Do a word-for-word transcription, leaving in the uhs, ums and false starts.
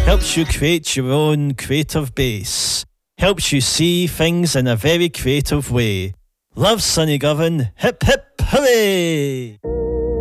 helps you create your own creative base, helps you see things in a very creative way. Love Sunny Govan, hip hip hooray!